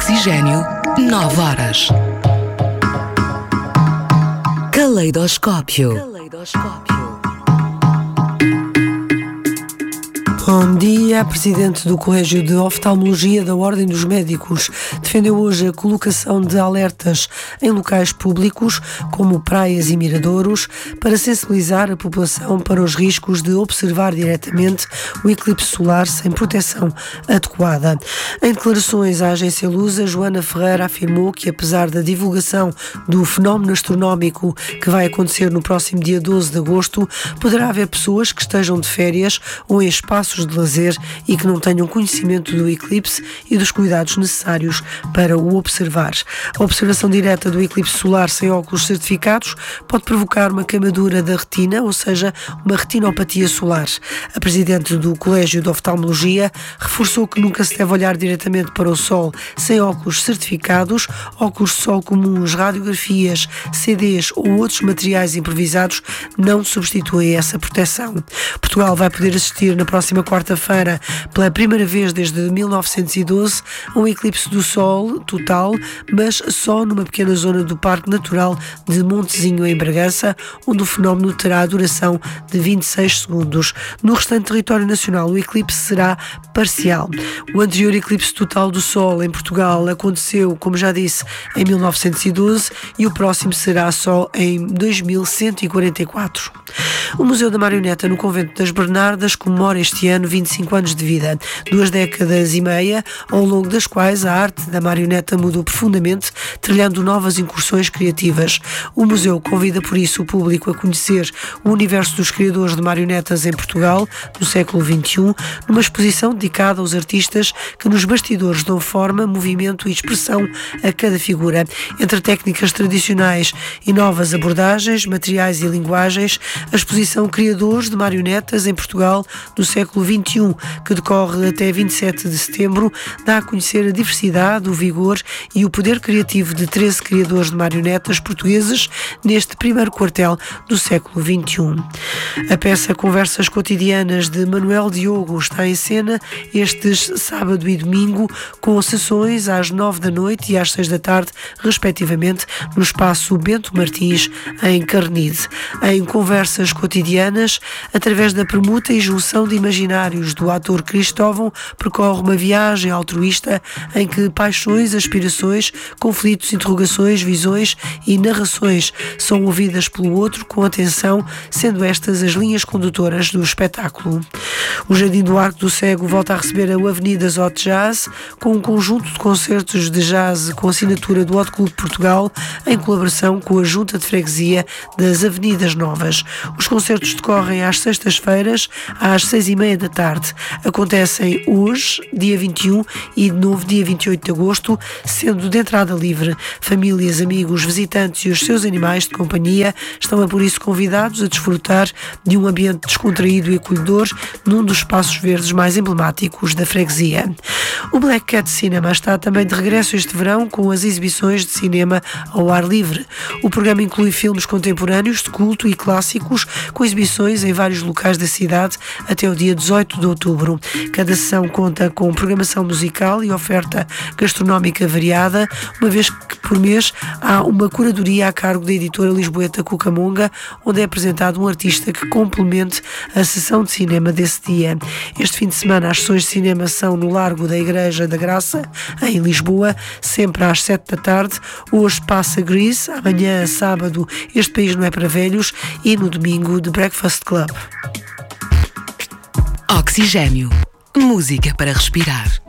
Oxigênio, 9 horas. Caleidoscópio. Bom dia. A Presidente do Colégio de Oftalmologia da Ordem dos Médicos defendeu hoje a colocação de alertas em locais públicos, como praias e miradouros, para sensibilizar a população para os riscos de observar diretamente o eclipse solar sem proteção adequada. Em declarações à agência Lusa, Joana Ferreira afirmou que, apesar da divulgação do fenómeno astronómico que vai acontecer no próximo dia 12 de agosto, poderá haver pessoas que estejam de férias ou em espaços de lazer e que não tenham conhecimento do eclipse e dos cuidados necessários para o observar. A observação direta do eclipse solar sem óculos certificados pode provocar uma queimadura da retina, ou seja, uma retinopatia solar. A Presidente do Colégio de Oftalmologia reforçou que nunca se deve olhar diretamente para o sol sem óculos certificados. Óculos de sol comuns, radiografias, CDs ou outros materiais improvisados não substituem essa proteção. Portugal vai poder assistir na próxima quarta-feira, pela primeira vez desde 1912, a um eclipse do Sol total, mas só numa pequena zona do Parque Natural de Montezinho, em Bragança, onde o fenómeno terá a duração de 26 segundos. No restante território nacional, o eclipse será parcial. O anterior eclipse total do Sol em Portugal aconteceu, como já disse, em 1912 e o próximo será só em 2144. O Museu da Marioneta no Convento das Bernardas comemora este ano 25 anos de vida, 2 décadas e meia, ao longo das quais a arte da marioneta mudou profundamente, trilhando novas incursões criativas. O museu convida por isso o público a conhecer o universo dos criadores de marionetas em Portugal, no século XXI, numa exposição dedicada aos artistas que nos bastidores dão forma, movimento e expressão a cada figura. Entre técnicas tradicionais e novas abordagens, materiais e linguagens, a exposição Criadores de Marionetas em Portugal do século XXI, que decorre até 27 de setembro, dá a conhecer a diversidade, o vigor e o poder criativo de 13 criadores de marionetas portugueses neste primeiro quartel do século XXI. A peça Conversas Cotidianas de Manuel Diogo está em cena estes sábado e domingo, com sessões às 9 da noite e às 6 da tarde, respectivamente, no espaço Bento Martins, em Carnide. Em Conversas Cotidianas, através da permuta e junção de imaginários do ator Cristóvão, percorre uma viagem altruísta em que paixões, aspirações, conflitos, interrogações, visões e narrações são ouvidas pelo outro com atenção, sendo estas as linhas condutoras do espetáculo. O Jardim do Arco do Cego volta a receber a Avenida Hot Jazz, com um conjunto de concertos de jazz com assinatura do Hot Clube de Portugal, em colaboração com a Junta de Freguesia das Avenidas Novas. Os concertos decorrem às sextas-feiras, às 6h30 da tarde. Acontecem hoje, dia 21, e de novo dia 28 de agosto, sendo de entrada livre. Famílias, amigos, visitantes e os seus animais de companhia estão por isso convidados a desfrutar de um ambiente descontraído e acolhedor num dos espaços verdes mais emblemáticos da freguesia. O Black Cat Cinema está também de regresso este verão com as exibições de cinema ao ar livre. O programa inclui filmes contemporâneos, de culto e clássicos, com exibições em vários locais da cidade até o dia 18 de outubro. Cada sessão conta com programação musical e oferta gastronómica variada, uma vez que por mês há uma curadoria a cargo da editora lisboeta Cucamonga, onde é apresentado um artista que complemente a sessão de cinema desse dia. Este fim de semana as sessões de cinema são no Largo da Igreja da Graça, em Lisboa, sempre às 7 da tarde. Hoje passa Grease, amanhã, sábado, Este País Não É Para Velhos e no domingo, The Breakfast Club. Oxigênio. Música para respirar.